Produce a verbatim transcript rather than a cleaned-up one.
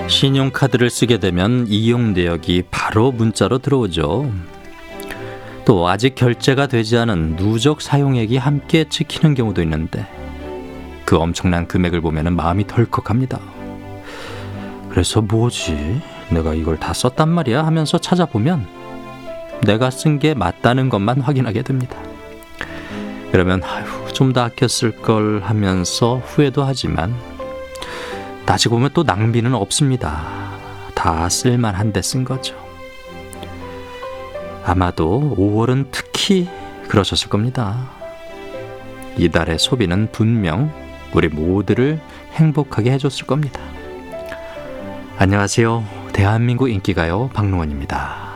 신용카드를 쓰게 되면 이용 내역이 바로 문자로 들어오죠. 또 아직 결제가 되지 않은 누적 사용액이 함께 찍히는 경우도 있는데 그 엄청난 금액을 보면 마음이 덜컥합니다. 그래서 뭐지? 내가 이걸 다 썼단 말이야 하면서 찾아보면 내가 쓴 게 맞다는 것만 확인하게 됩니다. 그러면 아휴, 좀 더 아껴 쓸 걸 하면서 후회도 하지만 따지고 보면 또 낭비는 없습니다. 다 쓸만한데 쓴 거죠. 아마도 오월은 특히 그러셨을 겁니다. 이달의 소비는 분명 우리 모두를 행복하게 해줬을 겁니다. 안녕하세요. 대한민국 인기가요 박롱원입니다.